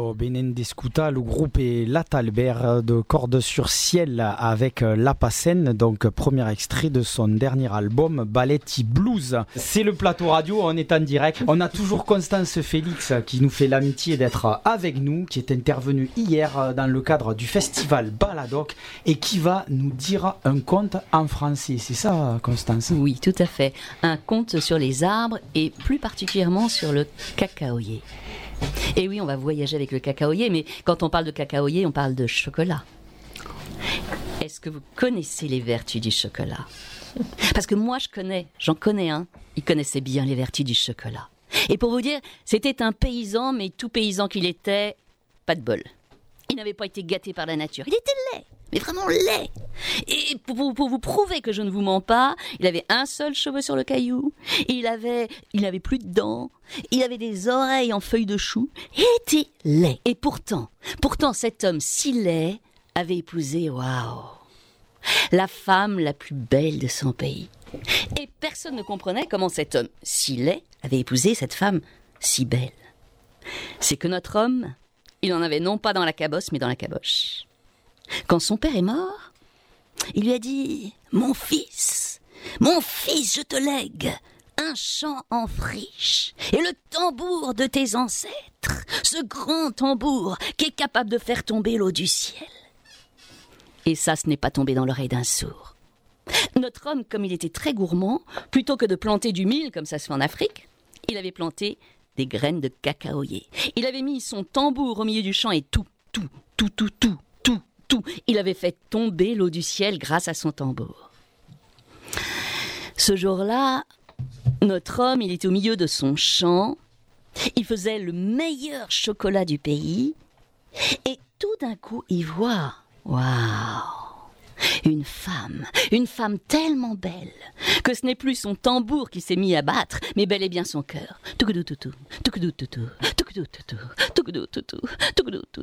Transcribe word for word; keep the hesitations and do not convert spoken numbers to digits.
Io Benendescuta, le groupe est L'Atalbert de Cordes sur Ciel avec La Passène, donc premier extrait de son dernier album Balletti Blues. C'est le plateau radio, on est en direct. On a toujours Constance Félix qui nous fait l'amitié d'être avec nous, qui est intervenue hier dans le cadre du festival Baladoc et qui va nous dire un conte en français. C'est ça, Constance ? Oui, tout à fait. Un conte sur les arbres et plus particulièrement sur le cacaoyer. Et oui, on va voyager avec le cacaoyer, mais quand on parle de cacaoyer, on parle de chocolat. Est-ce que vous connaissez les vertus du chocolat ? Parce que moi, je connais, j'en connais un, il connaissait bien les vertus du chocolat. Et pour vous dire, c'était un paysan, mais tout paysan qu'il était, pas de bol. Il n'avait pas été gâté par la nature, il était laid, mais vraiment laid. Et pour vous, pour vous prouver que je ne vous mens pas, il avait un seul cheveu sur le caillou, il avait, il avait plus de dents, il avait des oreilles en feuilles de chou, il était laid. Et pourtant, pourtant cet homme si laid avait épousé, waouh, la femme la plus belle de son pays. Et personne ne comprenait comment cet homme si laid avait épousé cette femme si belle. C'est que notre homme, il en avait non pas dans la cabosse, mais dans la caboche. Quand son père est mort, il lui a dit « Mon fils, mon fils, je te lègue un champ en friche et le tambour de tes ancêtres, ce grand tambour qui est capable de faire tomber l'eau du ciel. » Et ça, ce n'est pas tombé dans l'oreille d'un sourd. Notre homme, comme il était très gourmand, plutôt que de planter du mil, comme ça se fait en Afrique, il avait planté des graines de cacaoyer. Il avait mis son tambour au milieu du champ et tout, tout, tout, tout, tout, tout, tout. Il avait fait tomber l'eau du ciel grâce à son tambour. Ce jour-là, notre homme, il était au milieu de son champ. Il faisait le meilleur chocolat du pays. Et tout d'un coup, il voit, waouh, une femme, une femme tellement belle que ce n'est plus son tambour qui s'est mis à battre, mais bel et bien son cœur. Toukoudou toutou, toukoudou toutou, toukoudou toutou, toukoudou toutou, toukoudou toutou.